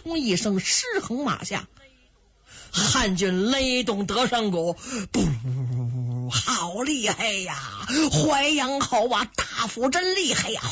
通一声，失衡马下。汉军雷动得胜鼓，不，好厉害呀！淮阳侯啊，大夫真厉害呀！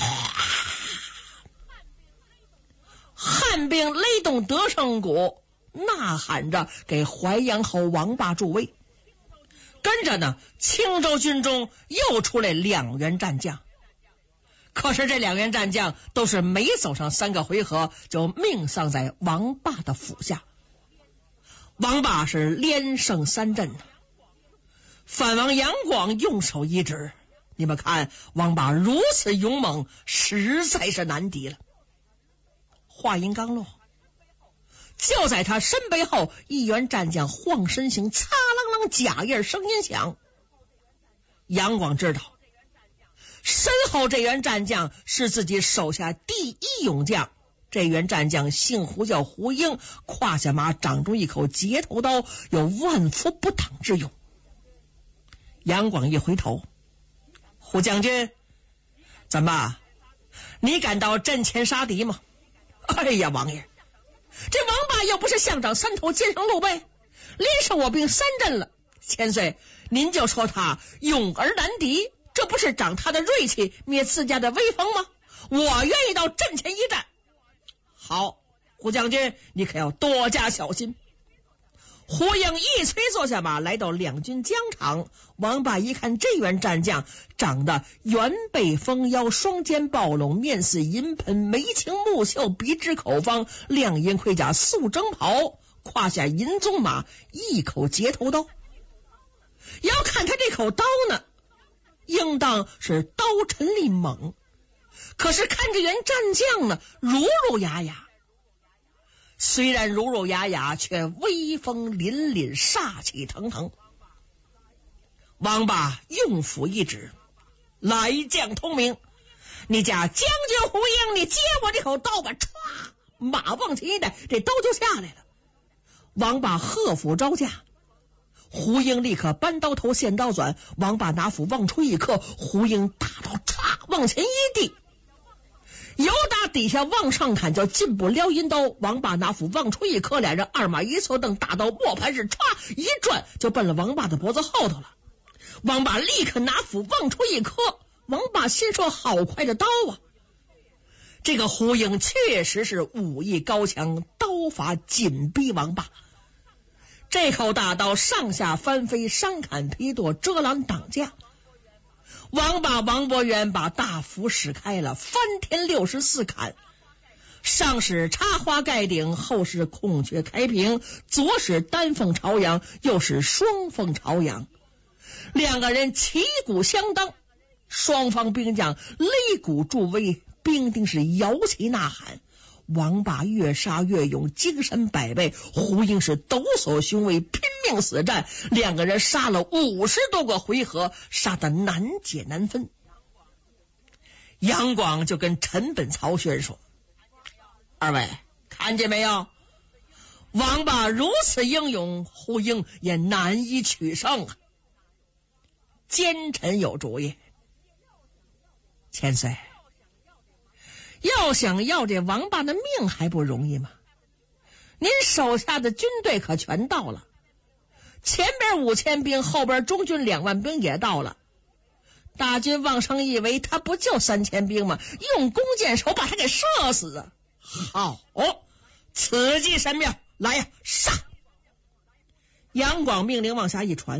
汉兵雷动得胜鼓，呐喊着给淮阳侯王霸助威。跟着呢，青州军中又出来2员战将。可是这2员战将都是没走上3个回合就命丧在王霸的府下。王霸是连胜3阵，藩王杨广用手一指，你们看王霸如此勇猛，实在是难敌了。话音刚落，就在他身背后，1员战将晃身形，擦啷啷甲印声音响。杨广知道身后这员战将是自己手下第1勇将，这员战将姓胡，叫胡英，胯下马掌中一口截头刀，有万夫不挡之勇。杨广一回头，胡将军，怎么你敢到阵前杀敌吗？哎呀，王爷，这王霸又不是象长3头肩上露背，连胜我兵3阵了。千岁，您就说他勇而难敌，这不是长他的锐气，灭自家的威风吗？我愿意到阵前一战。好，胡将军，你可要多加小心。胡英一催坐下马，来到2军疆场。王霸一看这员战将长得圆背丰腰，双肩暴拢，面似银盆，眉清目秀，鼻直口方，亮银盔甲，素征袍，胯下银鬃马，一口截头刀。要看他这口刀呢，应当是刀沉力猛，可是看这员战将呢，儒儒雅雅。虽然儒儒雅雅，却威风凛凛，煞气腾腾。王霸用斧一指，来将通明，你家将军胡英，你接我这口刀吧！歘，马往前一带，这刀就下来了。王霸喝斧招架，胡英立刻搬刀头，现刀转。王霸拿斧往出一刻，胡英大刀歘往前一递，由打底下往上砍，叫进步撩阴刀。王霸拿斧往出一刻，俩人二马一错蹬，大刀磨盘式歘一转，就奔了王霸的脖子后头了。王霸立刻拿斧往出一刻，王霸心说好快的刀啊！这个胡英确实是武艺高强，刀法紧逼王霸。这口大刀上下翻飞，伤砍劈剁，遮拦挡架。王霸王伯元把大斧使开了，翻天64砍，上使插花盖顶，后使孔雀开屏，左使单凤朝阳，右使双凤朝阳。2个人旗鼓相当，双方兵将擂鼓助威，兵丁是摇旗呐喊。王霸越杀越勇，精神百倍，胡英是抖擞雄威，拼命死战。2个人杀了50多个回合，杀得难解难分。杨广就跟陈本、曹宣说：“二位看见没有？王霸如此英勇，胡英也难以取胜啊。”奸臣有主意，千岁，要想要这王霸的命还不容易吗？您手下的军队可全到了，前边5000兵，后边中军2万兵也到了。大军往上一围，他不就3000兵吗？用弓箭手把他给射死啊！好，此计神妙，来呀，杀！杨广命令往下一传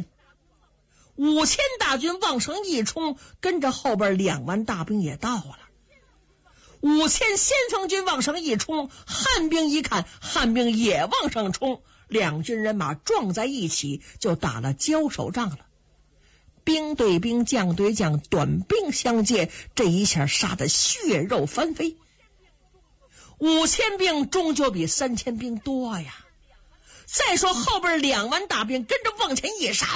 ，5000大军往上一冲，跟着后边2万大兵也到了。5000先锋军往上一冲，汉兵一看，汉兵也往上冲，2军人马撞在一起，就打了交手仗了。兵对兵，将对将，短兵相接，这一下杀得血肉翻飞。5000兵终究比3000兵多呀。再说后边2万大兵跟着往前一杀，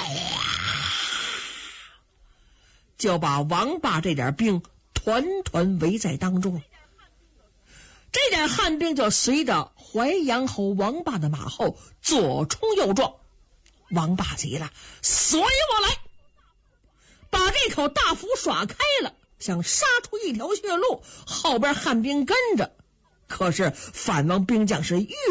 就把王霸这点兵团团围在当中。这点汉兵就随着淮阳侯王霸的马后左冲右撞。王霸急了，所以我来，把这口大斧耍开了，想杀出一条血路，后边汉兵跟着。可是反王兵将是越